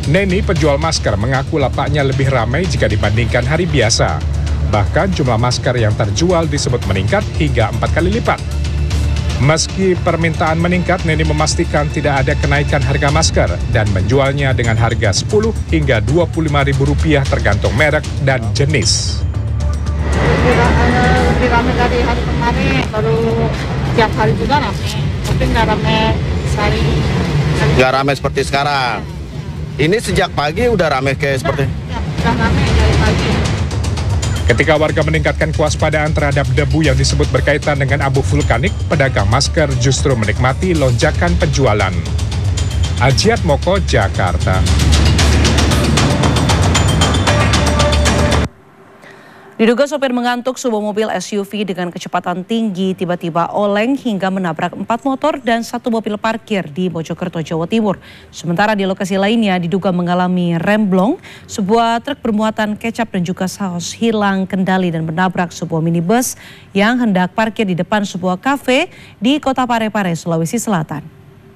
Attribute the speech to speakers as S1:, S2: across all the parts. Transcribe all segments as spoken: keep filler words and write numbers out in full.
S1: Neni, penjual masker, mengaku lapaknya lebih ramai jika dibandingkan hari biasa. Bahkan jumlah masker yang terjual disebut meningkat hingga empat kali lipat. Meski permintaan meningkat, Neni memastikan tidak ada kenaikan harga masker dan menjualnya dengan harga sepuluh hingga dua puluh lima ribu rupiah tergantung merek dan jenis.
S2: Lebih ramai dari hari kemarin, baru tiap hari juga ramai, tapi nggak ramai sehari.
S3: Nggak ramai seperti sekarang. Ini sejak pagi udah ramai kayak seperti?
S2: Ya, udah ramai dari pagi.
S1: Ketika warga meningkatkan kewaspadaan terhadap debu yang disebut berkaitan dengan abu vulkanik, pedagang masker justru menikmati lonjakan penjualan. Ajiat Moko, Jakarta.
S4: Diduga sopir mengantuk, sebuah mobil S U V dengan kecepatan tinggi tiba-tiba oleng hingga menabrak empat motor dan satu mobil parkir di Mojokerto, Jawa Timur. Sementara di lokasi lainnya diduga mengalami remblong, sebuah truk bermuatan kecap dan juga saus hilang kendali dan menabrak sebuah minibus yang hendak parkir di depan sebuah kafe di Kota Parepare, Sulawesi Selatan.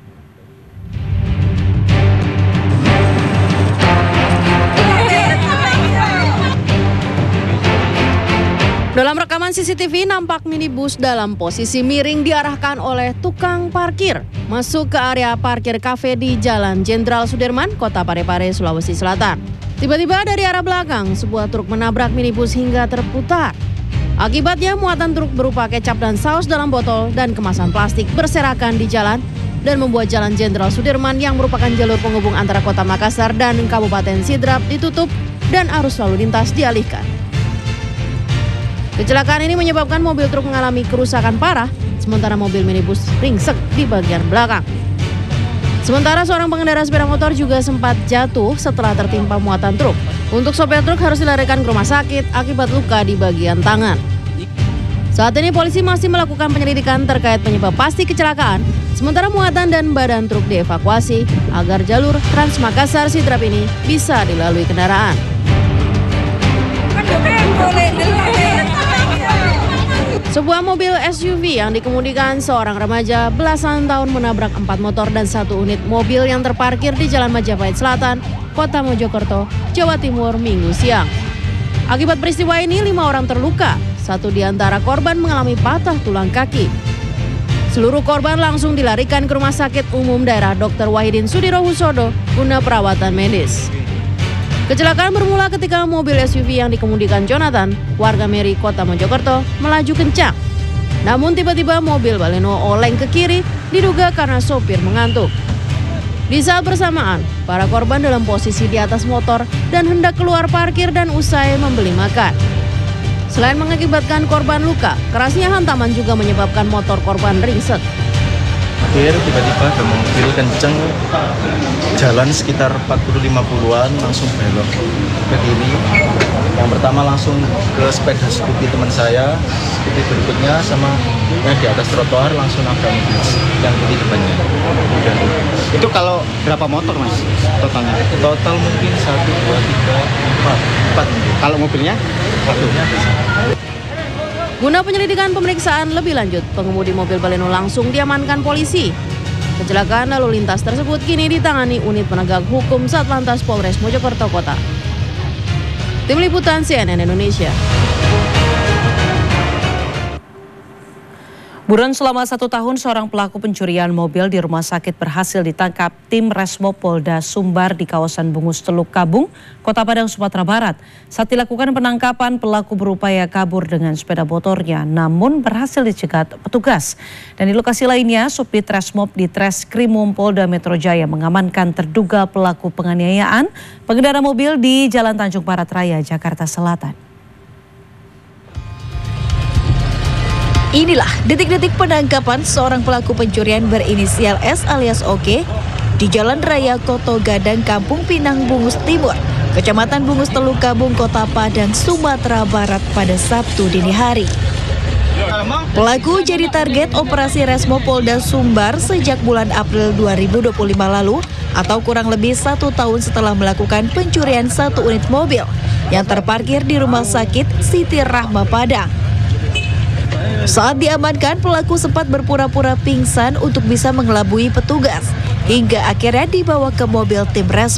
S5: Dalam rekaman C C T V nampak minibus dalam posisi miring diarahkan oleh tukang parkir masuk ke area parkir kafe di Jalan Jenderal Sudirman, Kota Parepare, Sulawesi Selatan. Tiba-tiba dari arah belakang sebuah truk menabrak minibus hingga terputar. Akibatnya muatan truk berupa kecap dan saus dalam botol dan kemasan plastik berserakan di jalan dan membuat Jalan Jenderal Sudirman yang merupakan jalur penghubung antara Kota Makassar dan Kabupaten Sidrap ditutup dan arus lalu lintas dialihkan. Kecelakaan ini menyebabkan mobil truk mengalami kerusakan parah, sementara mobil minibus ringsek di bagian belakang. Sementara seorang pengendara sepeda motor juga sempat jatuh setelah tertimpa muatan truk. Untuk sopir truk harus dilarikan ke rumah sakit akibat luka di bagian tangan. Saat ini polisi masih melakukan penyelidikan terkait penyebab pasti kecelakaan, sementara muatan dan badan truk dievakuasi agar jalur Trans Makassar Sidrap ini bisa dilalui kendaraan. Sebuah mobil S U V yang dikemudikan seorang remaja belasan tahun menabrak empat motor dan satu unit mobil yang terparkir di Jalan Majapahit Selatan, Kota Mojokerto, Jawa Timur, Minggu siang. Akibat peristiwa ini, lima orang terluka. Satu di antara korban mengalami patah tulang kaki. Seluruh korban langsung dilarikan ke Rumah Sakit Umum Daerah Dokter Wahidin Sudirohusodo guna perawatan medis. Kecelakaan bermula ketika mobil S U V yang dikemudikan Jonathan, warga Meri, Kota Mojokerto, melaju kencang. Namun tiba-tiba mobil baleno oleng ke kiri, diduga karena sopir mengantuk. Di saat bersamaan, para korban dalam posisi di atas motor dan hendak keluar parkir dan usai membeli makan. Selain mengakibatkan korban luka, kerasnya hantaman juga menyebabkan motor korban ringsek.
S6: Tiba-tiba ada mobil kenceng, jalan sekitar empat puluh lima puluhan langsung belok ke kiri. Yang pertama langsung ke sepeda skuti teman saya, skuti berikutnya sama yang di atas trotoar langsung nabrak mobil yang di depannya. Udah.
S7: Itu kalau berapa motor mas totalnya?
S6: Total mungkin satu, dua, tiga, empat, empat mungkin.
S7: Kalau mobilnya?
S6: Mobilnya bisa.
S5: Guna penyelidikan pemeriksaan lebih lanjut, pengemudi mobil baleno langsung diamankan polisi. Kecelakaan lalu lintas tersebut kini ditangani unit penegak hukum Satlantas Polres Mojokerto Kota. Tim Liputan C N N Indonesia.
S4: Buron selama satu tahun, seorang pelaku pencurian mobil di rumah sakit berhasil ditangkap tim Resmo Polda Sumbar di kawasan Bungus Teluk Kabung, Kota Padang, Sumatera Barat. Saat dilakukan penangkapan, pelaku berupaya kabur dengan sepeda motornya, namun berhasil dicegat petugas. Dan di lokasi lainnya, Subdit Resmob di Treskrimum Polda Metro Jaya mengamankan terduga pelaku penganiayaan pengendara mobil di Jalan Tanjung Barat Raya, Jakarta Selatan.
S8: Inilah detik-detik penangkapan seorang pelaku pencurian berinisial S alias Oke di Jalan Raya Koto Gadang, Kampung Pinang, Bungus Timur, Kecamatan Bungus Teluk Kabung, Kota Padang, Sumatera Barat pada Sabtu dini hari. Pelaku jadi target operasi Resmo Polda Sumbar sejak bulan April dua ribu dua puluh lima lalu atau kurang lebih satu tahun setelah melakukan pencurian satu unit mobil yang terparkir di Rumah Sakit Siti Rahma Padang. Saat diamankan, pelaku sempat berpura-pura pingsan untuk bisa mengelabui petugas, hingga akhirnya dibawa ke mobil tim Resmo.